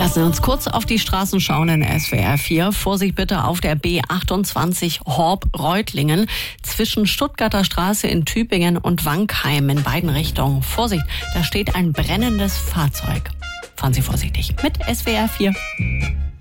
Lassen Sie uns kurz auf die Straßen schauen in SWR 4. Vorsicht bitte auf der B28 Horb-Reutlingen zwischen Stuttgarter Straße in Tübingen und Wankheim in beiden Richtungen. Vorsicht, da steht ein brennendes Fahrzeug. Fahren Sie vorsichtig mit SWR 4.